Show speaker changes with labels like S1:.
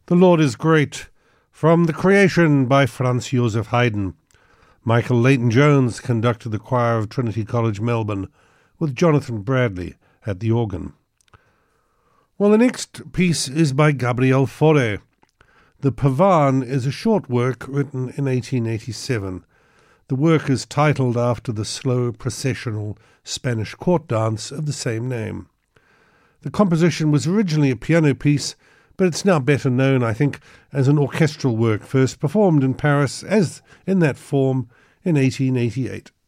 S1: The Lord is Great, from The Creation by Franz Joseph Haydn. Michael Leighton-Jones conducted the choir of Trinity College, Melbourne, with Jonathan Bradley at the organ. Well, the next piece is by Gabriel Fauré. The Pavane is a short work written in 1887. The work is titled after the slow processional Spanish court dance of the same name. The composition was originally a piano piece, but it's now better known, I think, as an orchestral work first performed in Paris as in that form in 1888.